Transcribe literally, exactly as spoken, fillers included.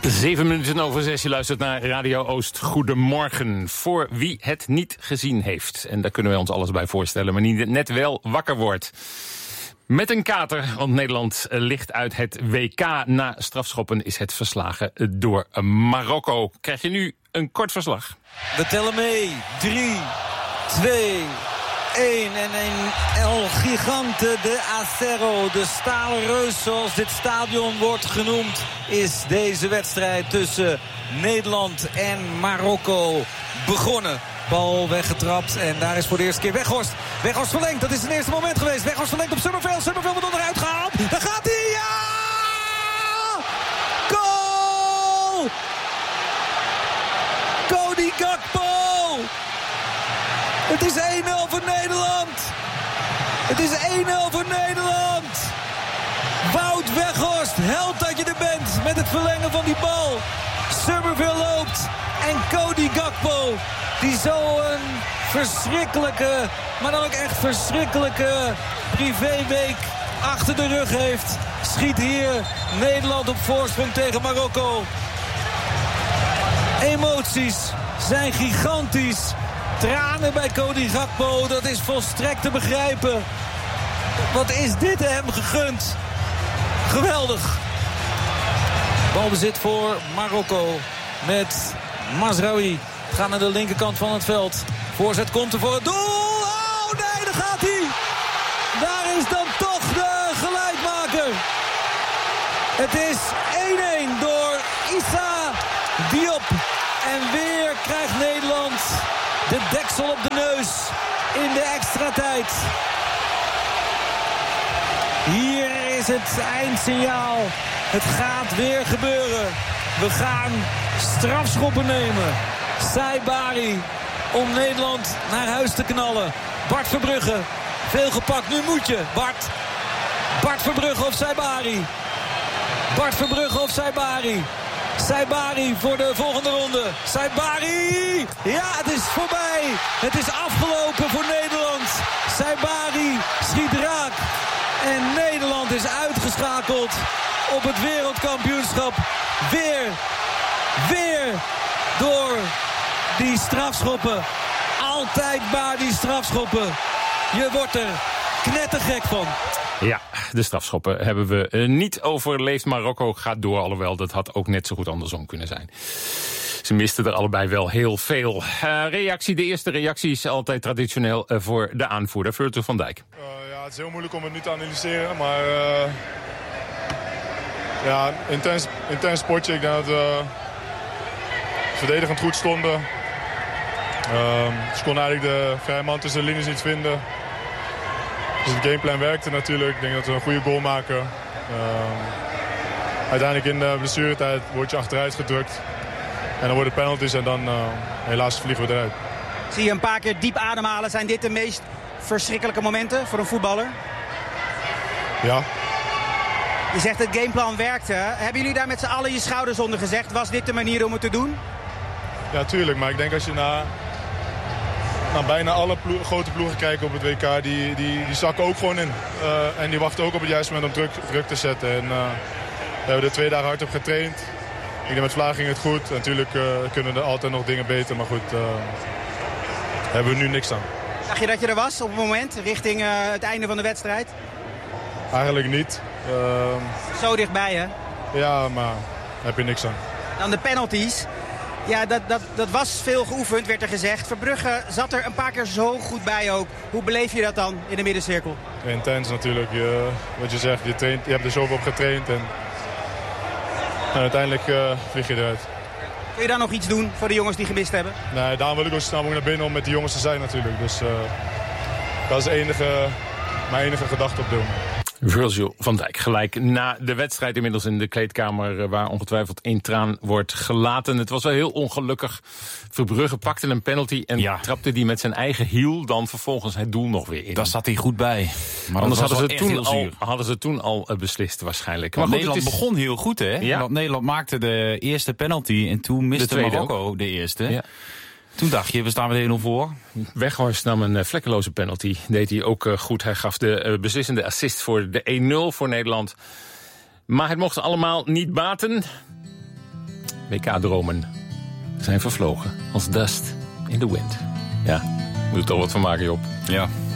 Zeven minuten over zes, je luistert naar Radio Oost. Goedemorgen. Voor wie het niet gezien heeft. En daar kunnen we ons alles bij voorstellen, maar niet net wel wakker wordt. Met een kater, want Nederland ligt uit het W K. Na strafschoppen is het verslagen door Marokko. Krijg je nu een kort verslag. We tellen mee. Drie, twee, één. En een El Gigante de Acero, de stalen reus zoals dit stadion wordt genoemd, is deze wedstrijd tussen Nederland en Marokko begonnen. Bal weggetrapt en daar is voor de eerste keer Weghorst. Weghorst verlengt, dat is zijn eerste moment geweest. Weghorst verlengt op Summerveld. Summerveld wordt onderuit gehaald. Daar gaat hij, ja! Goal! Cody Gakpo! Het is één nul voor Nederland. Het is één nul voor Nederland. Wout Weghorst, held dat je er bent met het verlengen van die bal. Summerville loopt en Cody Gakpo, die zo een verschrikkelijke, maar dan ook echt verschrikkelijke privéweek achter de rug heeft, schiet hier Nederland op voorsprong tegen Marokko. Emoties zijn gigantisch. Tranen bij Cody Gakpo, dat is volstrekt te begrijpen. Wat is dit hem gegund? Geweldig. Balbezit voor Marokko met Mazraoui. Gaat naar de linkerkant van het veld. Voorzet komt er voor het doel. Oh nee, daar gaat hij. Daar is dan toch de gelijkmaker. Het is één-één door Issa Diop. En weer krijgt Nederland de deksel op de neus in de extra tijd. Hier is het eindsignaal. Het gaat weer gebeuren. We gaan strafschoppen nemen. Saibari om Nederland naar huis te knallen. Bart Verbrugge, veel gepakt. Nu moet je, Bart. Bart Verbrugge of Saibari. Bart Verbrugge of Saibari. Saibari voor de volgende ronde. Saibari! Ja, het is voorbij. Het is afgelopen voor Nederland. Saibari schiet raak. En Nederland is uitgeschakeld op het wereldkampioenschap. Weer, weer door die strafschoppen. Altijd maar die strafschoppen. Je wordt er knettergek van. Ja, de strafschoppen hebben we uh, niet overleefd. Marokko gaat door, alhoewel dat had ook net zo goed andersom kunnen zijn. Ze misten er allebei wel heel veel. Uh, reactie, de eerste reactie is altijd traditioneel uh, voor de aanvoerder, Virgil van Dijk. Uh, ja, het is heel moeilijk om het nu te analyseren, maar uh, ja, intens, intens sportje. Ik denk dat we verdedigend goed stonden. Uh, ze konden eigenlijk de vrije man tussen de linies niet vinden. Dus het gameplan werkte natuurlijk. Ik denk dat we een goede goal maken. Uh, uiteindelijk in de blessuretijd word je achteruit gedrukt. En dan worden penalties en dan uh, helaas vliegen we eruit. Zie je een paar keer diep ademhalen. Zijn dit de meest verschrikkelijke momenten voor een voetballer? Ja. Je zegt het gameplan werkte. Hebben jullie daar met z'n allen je schouders onder gezegd? Was dit de manier om het te doen? Ja, tuurlijk. Maar ik denk als je naar... Nou, bijna alle plo- grote ploegen kijken op het W K, die, die, die zakken ook gewoon in. Uh, en die wachten ook op het juiste moment om druk, druk te zetten. En, uh, we hebben er twee dagen hard op getraind. Ik denk met Vlaag ging het goed. Natuurlijk uh, kunnen er altijd nog dingen beter, maar goed, uh, hebben we nu niks aan. Dacht je dat je er was op het moment, richting uh, het einde van de wedstrijd? Eigenlijk niet. Uh, Zo dichtbij, hè? Ja, maar heb je niks aan. Dan de penalties. Ja, dat, dat, dat was veel geoefend, werd er gezegd. Verbrugge zat er een paar keer zo goed bij ook. Hoe beleef je dat dan in de middencirkel? Intens natuurlijk. Je, wat je zegt, je, traint, je hebt er zoveel op getraind. En, en uiteindelijk uh, vlieg je eruit. Kun je dan nog iets doen voor de jongens die gemist hebben? Nee, daarom wil ik ook snel naar binnen om met die jongens te zijn natuurlijk. Dus uh, dat is de enige, mijn enige gedachte op dit moment. Virgil van Dijk, gelijk na de wedstrijd inmiddels in de kleedkamer, waar ongetwijfeld één traan wordt gelaten. Het was wel heel ongelukkig. Verbrugge pakte een penalty en ja. trapte die met zijn eigen hiel dan vervolgens het doel nog weer in. Daar zat hij goed bij. Maar anders hadden ze, toen al, hadden ze toen al beslist waarschijnlijk. Maar goed, Nederland is... begon heel goed, hè? Ja. Want Nederland maakte de eerste penalty en toen miste Marokko ook de eerste. Ja. Toen dacht je, we staan met één nul voor. Weghorst nam een uh, vlekkeloze penalty. Deed hij ook uh, goed. Hij gaf de uh, beslissende assist voor de één nul voor Nederland. Maar het mocht allemaal niet baten. W K-dromen zijn vervlogen als dust in the wind. Ja, moet er toch wat van maken, Job. Ja.